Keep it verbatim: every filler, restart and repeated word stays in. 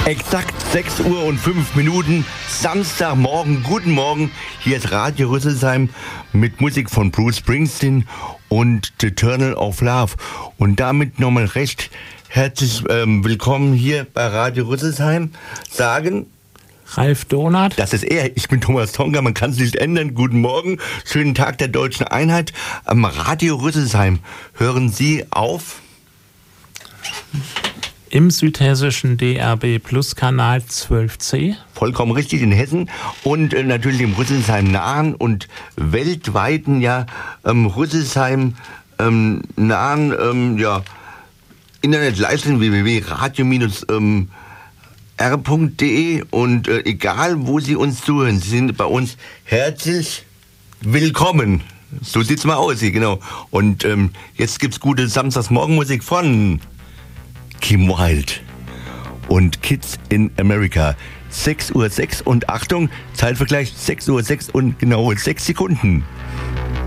Exakt sechs Uhr und fünf Minuten, Samstagmorgen, guten Morgen. Hier ist Radio Rüsselsheim mit Musik von Bruce Springsteen und The Eternal of Love. Und damit nochmal recht herzlich ähm, willkommen hier bei Radio Rüsselsheim. Sagen Ralf Donath. Das ist er, ich bin Thomas Tonka, man kann es nicht ändern. Guten Morgen, schönen Tag der Deutschen Einheit. Am Radio Rüsselsheim hören Sie auf im südhessischen D R B Plus Kanal zwölf C. Vollkommen richtig, in Hessen und äh, natürlich im Rüsselsheim nahen und weltweiten ja ähm, Rüsselsheim ähm, nahen ähm, ja, Internetleistung w w w punkt radio r punkt d e und äh, egal wo Sie uns zuhören, Sie sind bei uns herzlich willkommen. So sieht's mal aus hier, genau. Und ähm, jetzt gibt's gute Samstagsmorgenmusik von Kim Wilde und Kids in America. sechs Uhr sechs und Achtung, Zeitvergleich sechs Uhr sechs und genau sechs Sekunden.